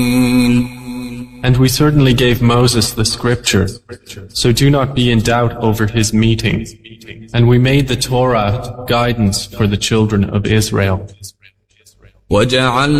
And we certainly gave Moses the scripture, so do not be in doubt over his meeting. And we made the Torah guidance for the children of Israel.